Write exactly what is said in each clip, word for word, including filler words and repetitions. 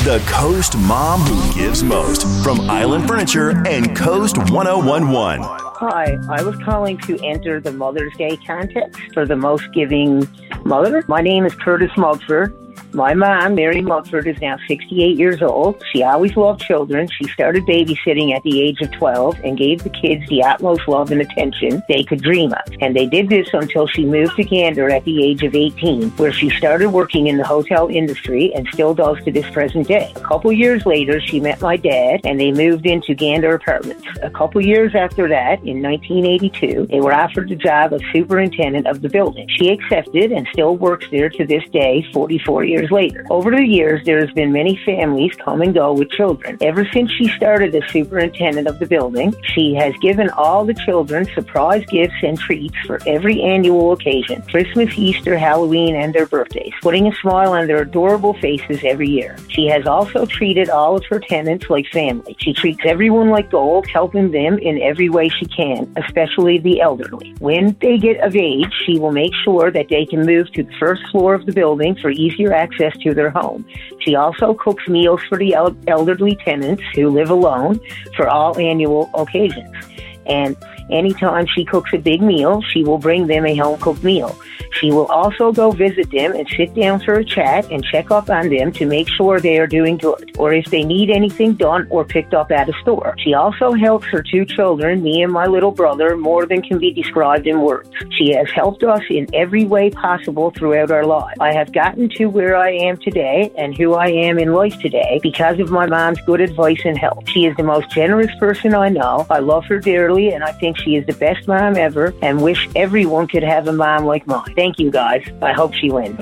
The Coast Mom Who Gives Most from Island Furniture and Coast one oh one one. Hi, I was calling to enter the Mother's Day contest for the most giving mother. My name is Curtis Mugford. My mom, Mary Mugford, is now sixty-eight years old. She always loved children. She started babysitting at the age of twelve and gave the kids the utmost love and attention they could dream of. And they did this until she moved to Gander at the age of eighteen, where she started working in the hotel industry and still does to this present day. A couple years later, she met my dad and they moved into Gander Apartments. A couple years after that, in nineteen eighty-two, they were offered the job of superintendent of the building. She accepted and still works there to this day, forty-four years later. Over the years, there has been many families come and go with children. Ever since she started as superintendent of the building, she has given all the children surprise gifts and treats for every annual occasion, Christmas, Easter, Halloween, and their birthdays, putting a smile on their adorable faces every year. She has also treated all of her tenants like family. She treats everyone like gold, helping them in every way she can, especially the elderly. When they get of age, she will make sure that they can move to the first floor of the building for easier access to their home. She also cooks meals for the el- elderly tenants who live alone for all annual occasions. And anytime she cooks a big meal, she will bring them a home-cooked meal. She will also go visit them and sit down for a chat and check up on them to make sure they are doing good, or if they need anything done or picked up at a store. She also helps her two children, me and my little brother, more than can be described in words. She has helped us in every way possible throughout our lives. I have gotten to where I am today and who I am in life today because of my mom's good advice and help. She is the most generous person I know. I love her dearly, and I think she is the best mom ever and wish everyone could have a mom like mine. Thank you, guys. I hope she wins.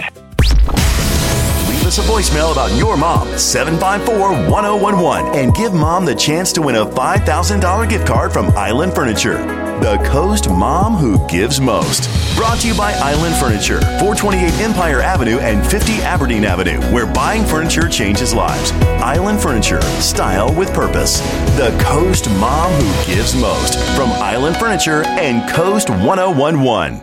Leave us a voicemail about your mom, seven five four, one oh one one, and give Mom the chance to win a five thousand dollars gift card from Island Furniture. The Coast Mom Who Gives Most. Brought to you by Island Furniture, four twenty-eight Empire Avenue and fifty Aberdeen Avenue, where buying furniture changes lives. Island Furniture, style with purpose. The Coast Mom Who Gives Most from Island Furniture and Coast one oh one one.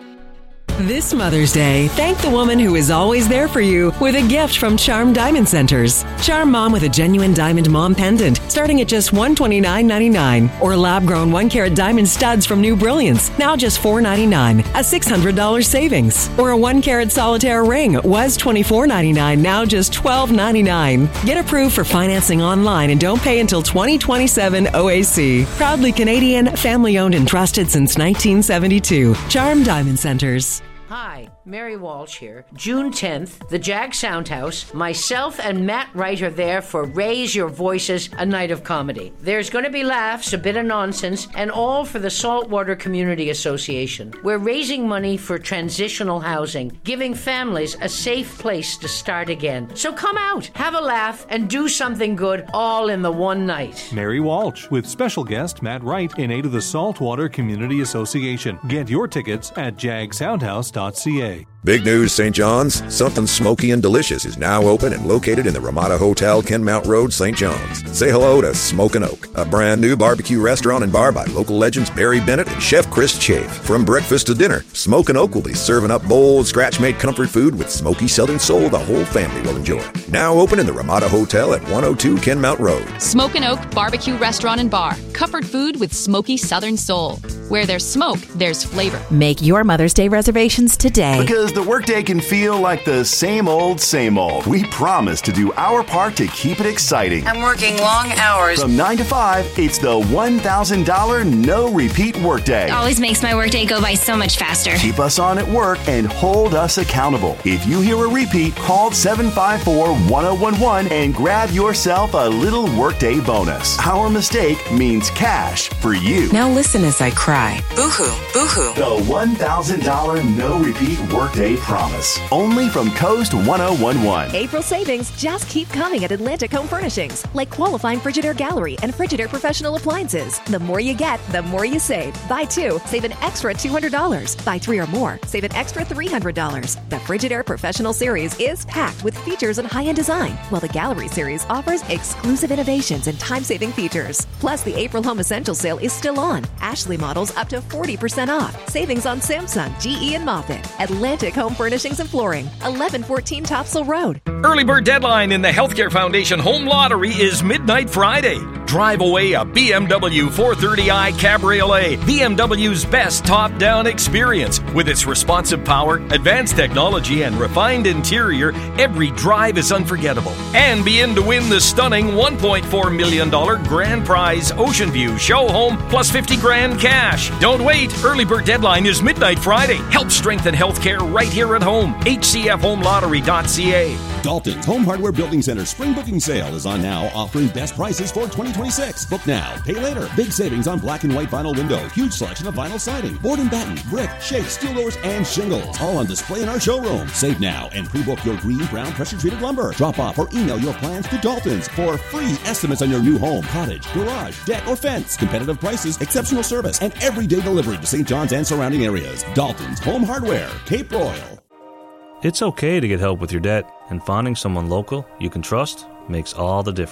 This Mother's Day, thank the woman who is always there for you with a gift from Charm Diamond Centers. Charm Mom with a genuine diamond mom pendant starting at just one hundred twenty-nine ninety-nine, or lab-grown one-carat diamond studs from New Brilliance, now just four hundred ninety-nine dollars, a six hundred dollars savings. Or a one-carat solitaire ring was twenty-four ninety-nine, now just twelve ninety-nine. Get approved for financing online and don't pay until twenty twenty-seven O A C. Proudly Canadian, family-owned and trusted since nineteen seventy-two. Charm Diamond Centers. Hi, Mary Walsh here. June tenth, the Jag Sound House, myself and Matt Wright are there for Raise Your Voices, a night of comedy. There's going to be laughs, a bit of nonsense, and all for the Saltwater Community Association. We're raising money for transitional housing, giving families a safe place to start again. So come out, have a laugh, and do something good all in the one night. Mary Walsh with special guest Matt Wright in aid of the Saltwater Community Association. Get your tickets at jag soundhouse dot c a. Big news, Saint John's. Something smoky and delicious is now open and located in the Ramada Hotel, Kenmount Road, Saint John's. Say hello to Smokin' Oak, a brand new barbecue restaurant and bar by local legends Barry Bennett and Chef Chris Chafe. From breakfast to dinner, Smokin' Oak will be serving up bold, scratch-made comfort food with smoky Southern soul the whole family will enjoy. Now open in the Ramada Hotel at one oh two Kenmount Road. Smokin' Oak Barbecue Restaurant and Bar. Comfort food with smoky Southern soul. Where there's smoke, there's flavor. Make your Mother's Day reservations today. Because the workday can feel like the same old, same old. We promise to do our part to keep it exciting. I'm working long hours. From nine to five, it's the one thousand dollars no-repeat workday. It always makes my workday go by so much faster. Keep us on at work and hold us accountable. If you hear a repeat, call seven five four, one oh one one and grab yourself a little workday bonus. Our mistake means cash for you. Now listen as I cry. Boo-hoo, boo-hoo. The one thousand dollars no-repeat workday promise. Only from Coast one oh one one. April savings just keep coming at Atlantic Home Furnishings, like qualifying Frigidaire Gallery and Frigidaire Professional Appliances. The more you get, the more you save. Buy two, save an extra two hundred dollars. Buy three or more, save an extra three hundred dollars. The Frigidaire Professional Series is packed with features and high-end design, while the Gallery Series offers exclusive innovations and time-saving features. Plus, the April Home Essentials sale is still on. Ashley models up to forty percent off. Savings on Samsung, G E, and Moffett. Atlantic Home Furnishings and Flooring, eleven fourteen Topsail Road. Early bird deadline in the Healthcare Foundation Home Lottery is midnight Friday. Drive away a B M W four thirty i Cabriolet, B M W's best top-down experience. With its responsive power, advanced technology, and refined interior, every drive is unforgettable. And be in to win the stunning one point four million dollars grand prize Ocean View Show Home plus fifty grand cash. Don't wait. Early bird deadline is midnight Friday. Help strengthen healthcare right here at home. H C F home lottery dot c a. Dalton's Home Hardware Building Center Spring Booking Sale is on now, offering best prices for twenty twenty-six. Book now, pay later. Big savings on black and white vinyl windows, huge selection of vinyl siding, board and batten, brick, shake, steel doors, and shingles. All on display in our showroom. Save now and pre-book your green, brown, pressure-treated lumber. Drop off or email your plans to Dalton's for free estimates on your new home, cottage, garage, deck, or fence. Competitive prices, exceptional service, and everyday delivery to Saint John's and surrounding areas. Dalton's Home Hardware, Cape Royal. It's okay to get help with your debt, and finding someone local you can trust makes all the difference.